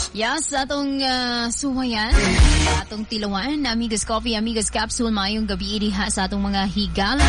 Yes, atong suwayan, atong tilawan, Amigos Coffee, Amigos Capsule, mayong gabi iriha sa atong mga higala.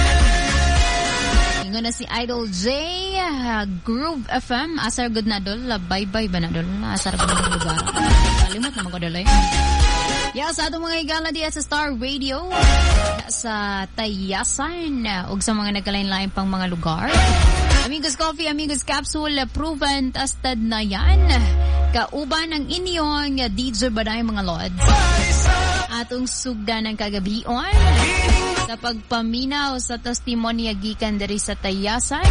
Ingon na si Idol J, Groove FM, asar good na dol, bye-bye ba na dol, asar good na lugar. Kalimot na magkadalay. Yes, atong mga higala diya sa Star Radio, sa Tayasan, ug sa mga nagkalain-lain pang mga lugar. Amigos Coffee, Amigos Capsule, proven tested na yan. Kauban ang inyong DJ Baday mga Lods. Atong sugda ng kagabion sa pagpaminaw sa testimonya gikan diri sa Tayasan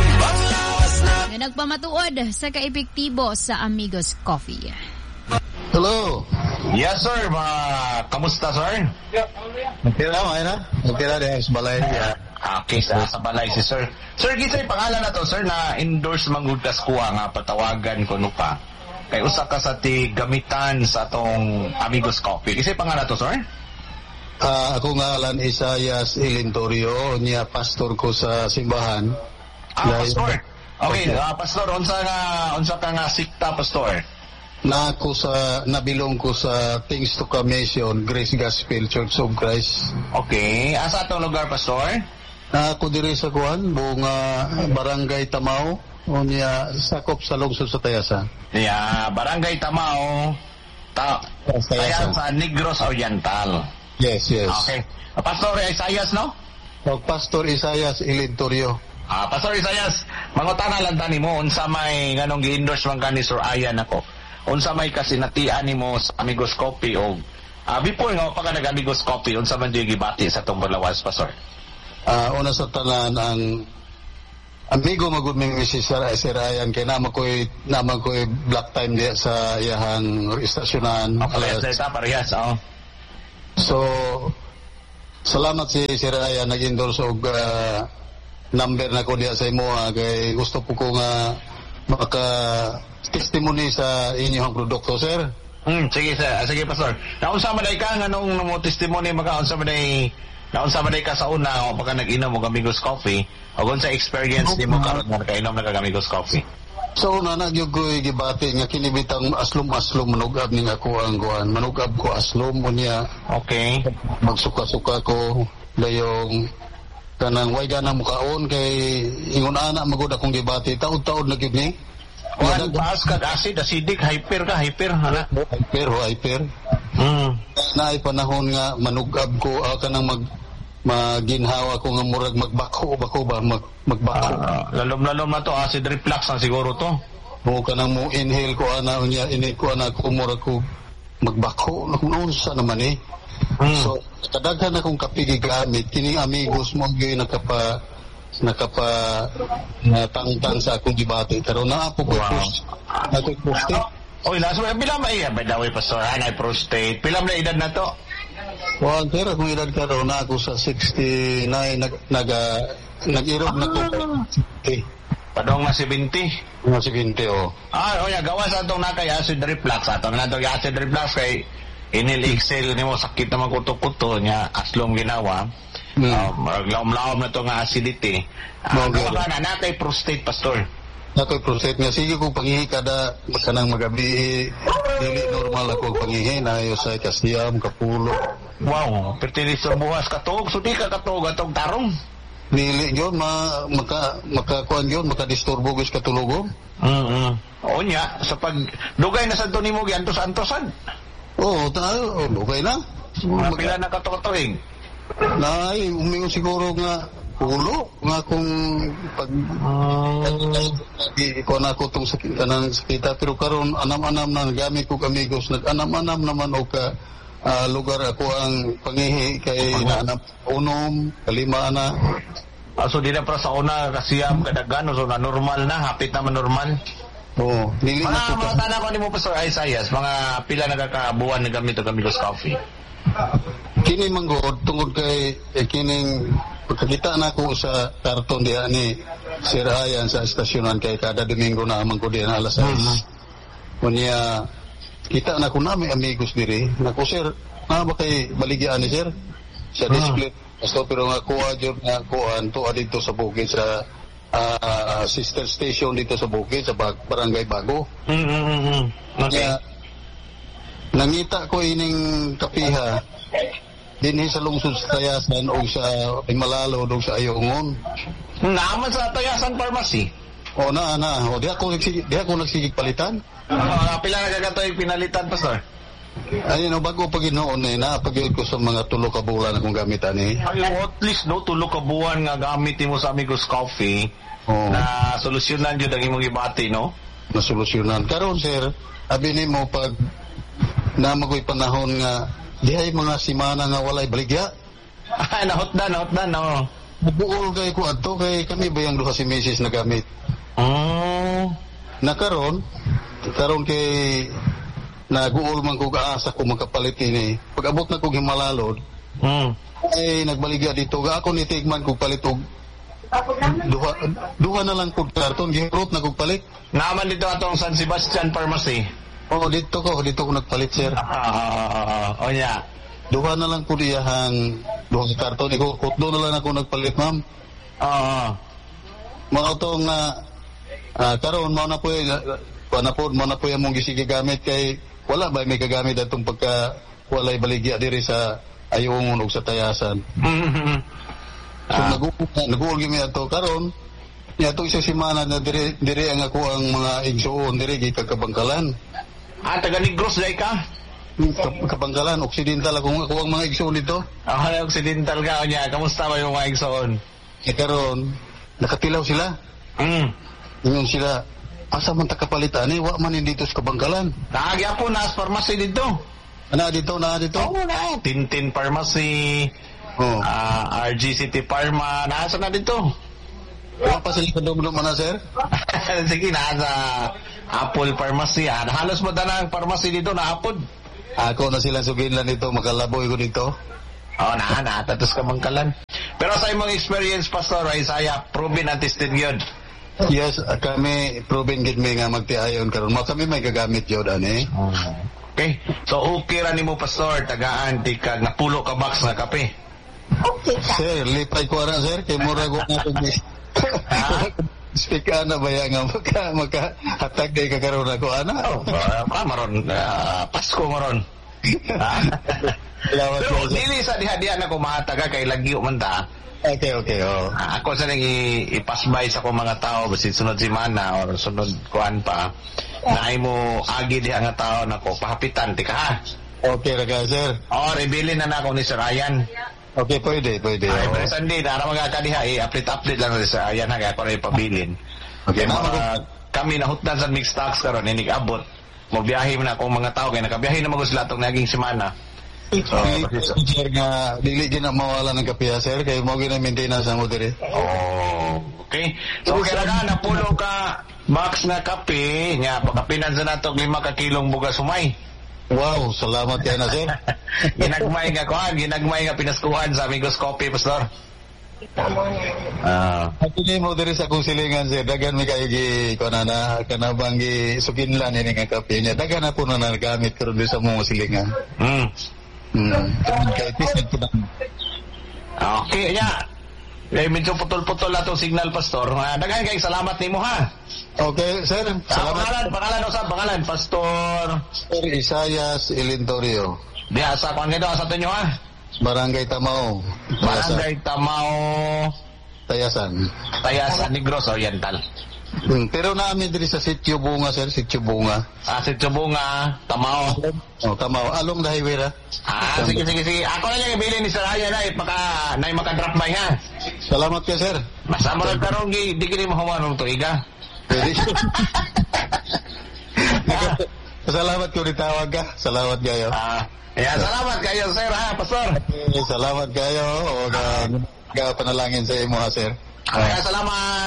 na nagpamatuod sa kaepektibo sa Amigos Coffee. Hello. Yes, sir. Kamusta, sir? Okay na. Sa balay. Okay, sa balay si sir. Sir, gisay pangalan na to, sir, na endorse manggugdas kuha nga patawagan ko no pa. Kay usa ka sa ti gamitan sa tong Amigos Coffee. Gisay pangalan to, sir? Ako ngalan Isayas Ilintorio, niya pastor ko sa simbahan. Pastor. Okay, pastor, unsa ka nga sikta, pastor? Nabilong ko sa Things to Come Mission, Grace Gospel Church of Christ. Okay, asa atong lugar, pastor? Ako diri sa kuan, buong Barangay Tamao, o niya sakop sa lungsod sa Tayasan. Yeah, Barangay Tamao, Tayasan sa Negros Oriental. Yes. Okay. Pastor Isayas, no? Pastor Isayas Ilintorio. Pastor Isayas, mangutana lang tani mo, unsa may nganong gi-endorse man kani Sir Ayan ako. Unsa may kasinatian nimo sa Amigos Coffee o before nga pa ka nag-Amigos Coffee, unsa man di gibati sa tong Balawas, pastor? Una sa tanan ang amigo magudming si Sir Ayan kay naman ko'y black time diya sa iyahang istasyonan. Parehas, oh. So salamat si Sir Ayan nag-endorse og number na ko diya sa imo kay gusto po ko nga maka testimony sa inyong produkto, sir. Sige, sir. Sige, pastor. Naunsa man ka nganong mo testimony unsa man ka sa una o pagka nag-inom og Amigos Coffee o unsa experience nimo karon nga kainom na kag Amigos Coffee? So una nagyug ko gibati nga kinibitang aslom manugab ning ako ang kuan. Manugab ko aslom unya. Okay. Magsuka-suka ko dayong kanang way ganang mukaon kay ingon ana magud akong gibati taud-taud na gyud ni. Taas ka acidic, hyper, hala. Hyper. Naay panahon nga manugab ko kanang maginhawa ko nga murag magbako ba magbako. Lalom na to, acid reflux na siguro to. Mo kanang mo inhale ko ana unya ini ko ana ko murag ko magbako unsa naman eh. So kadaghan akong kapigi gamit kining Amigos mo gyud nakapatangtang sa akong dibate pero naapo ko prostate. Oy, laso pila may by the way, pastor, anay prostate. Pila na edad na to? Pero kung edad karon na ako sa 69 nag-irog na ko. Padong na 70. Na 70 oh. Gawas atong nakay acid reflux atong natong acid reflux kay inil-excel nimo sakit naman kuto-kuto nya aslong ginawa. Laom-laom na to nga acidity. Baka na natay prostate, pastor. Natay prostate nga sige kung pangihi kada kanang magabi dili normal ako pangihi na ayo sa kasiyam kapulo. Wow, pertinis sa buwas katog so di ka katog atong tarong. Dili gyud makakuan gyud makadisturbo gis katulog. O nya sa pag dugay na sa nimo giantos-antosan. Dugay na. Pila na katuig. Nay, umingon siguro nga ulo nga kung pag ko na ko tong kanang sakita pero karon anam-anam na gamit ko Amigos nag-anam-anam naman og lugar ako ang pangihi kay naanap unom kalima na. So di na para sa una kasiyam kadagano so na normal na hapit na normal. Dili na mga tanong ko nimo Pastor Isayas mga pila nagakabuan na gamit og Amigos Coffee. Kini manggod tungod kay kining pagkakita na ko sa karton diha ni Sir Ayan sa estasyonan kay kada Domingo na amang ko diha alas 6. Unya kita na ko nami Amigos diri nako sir na ba kay baligyan ni sir sa display Basta pero nga kuha dyan nga kuhaan to dito sa bukid sa sister station dito sa bukid sa Barangay Bago. Okay. nangita ko ining kapiha dinhi sa lungsod sa Tayasan o sa Malalo o sa Ayungon. Naman sa Tayasan Pharmacy. O di ako nagsigig palitan. Pila na kagatoy pinalitan, Pastor? Ayun, bago pag inoon naapagayod ko sa mga 3 ka bulan akong gamitan Ay, at least 3 ka buwan nga gamit mo sa Amigos Coffee na solusyonan yun ang imong ibati, no? Na solusyonan. Karon sir, abi nimo pag namagoy panahon nga dihay mga simana nga walay baligya. Nahutdan, no? Buol kay ko adto kay kami ba yung 2 si Mrs. na gamit. Na karon kay naguol man ko kaasa ko magkapalit ini. Pag abot na ko Himalalod, ay nagbaligya dito ga ako nitigman ko palit og duha na lang kog karton gihurot na kog palit. Naman dito atong San Sebastian Pharmacy. Dito ko nagpalit sir. Nya. Duha na lang po diyahang 2 karton. Doon na lang ako nagpalit, ma'am. Mga itong karoon, mo na po yung mong gisigagamit kay wala ba may kagamit atong pagka walay baligya diri sa Ayungon o sa Tayasan. So nag-uul gimi ato karon. Yato isa simana na diri ang ako ang mga igsuon diri gikagkabangkalan. Taga Negros dai ka? Kabangkalan, Occidental ako ang mga igsoon dito. Occidental ka niya. Kamusta ba yung mga igsoon? Karon, nakatilaw sila. Ngayon sila, asa man takapalitan wa man dito sa kabangkalan. Naagya po na pharmacy dito. Na dito. Oo na. Tintin Pharmacy, RG City Pharma, nasa na dito. Wala pa sila kadumdum na sir? Sige, nasa Apple Pharmacy. Halos mo na ang pharmacy dito na Apple. Ako na silang suginlan dito, makalaboy ko dito. Tatos ka mangkalan. Pero sa imong experience, Pastor Isaiah, proven and tested yun. Yes, kami proven gid may nga magtiayon karon. Kami may gagamit yun, Okay. So, okay ra nimo, Pastor, tagaan, di ka napulo ka box na kape. Okay ka. Sir, lipay ko ra, sir. Kay mura ko na ito. Speak na ba yan nga makahatag day kakaroon ako, maron. Pasko maron. Pero dili sa diha-diha na ko mahataga kay lagyo man ta. Okay. Ako sa nang ipasbay sa ko mga tao basit sunod semana or sunod kuan pa. Naay mo agi diha nga tao nako pahapitan ti ka ha. Okay ra ka, sir. Rebilin na nako ni Sir Ryan. Okay, pwede. Ay, pero Sunday, nara magkakadiha, update lang sa ayan nga, ako rin pabilin. Okay, kami nahutdan sa mixed stocks karon inig abot. Magbiyahe mo na akong mga tao, kaya nakabiyahe na mag-usla itong naging semana. Sir, nga, dili na mawala ng kapiya, sir, kaya mo gina-maintenance mo diri. Okay. So, kaya na, napulo ka box na kape, nga, pakapinan sa nato 5 ka kilong bugas sumay. Wow, salamat kayo na, sir. Ginagmay nga pinaskuhan sa Amigos Coffee, Pastor. At ini mo diri sa kong silingan, sir, dagan may kayo kanabang sukinlan ini nga kape niya. Dagan na po na nagamit karon diri sa mga silingan. Kaya tisnit po na. Okay, kaya medyo putol-putol na itong signal, Pastor. Dagan kayo, salamat ni mo, ha? Okay, sir. Salamat. Pangalan, Pastor Sir Isayas Ilintorio. Diha sa kung ano sa tunyo, ha? Barangay Tamao. Tayasan, Negros Oriental. Pero namin diri sa Sitio Bunga, sir. Sitio Bunga, Tamao. Tamao. Along the highway ra. Sige. Ako na yung ibili ni Sir Ryan na maka-drop by, ha? Salamat kayo, sir. Masama lang karong di kini mo humanong tuiga. Salamat ko ritawag ka. Salamat kayo. Salamat kayo, sir, ha, Pastor. Salamat kayo. Panalangin sa imo, ha, sir. Salamat.